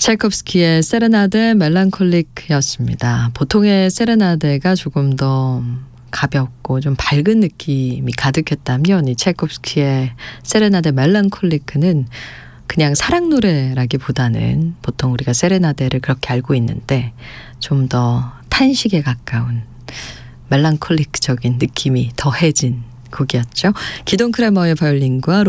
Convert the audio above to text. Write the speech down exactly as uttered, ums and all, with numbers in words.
차이콥스키의 세레나데 멜랑콜릭이었습니다. 보통의 세레나데가 조금 더 가볍고 좀 밝은 느낌이 가득했다면 이 차이콥스키의 세레나데 멜랑콜리크는 그냥 사랑 노래라기보다는 보통 우리가 세레나데를 그렇게 알고 있는데 좀 더 탄식에 가까운 멜랑콜릭적인 느낌이 더해진 곡이었죠. 기돈 크레머의 바이올린과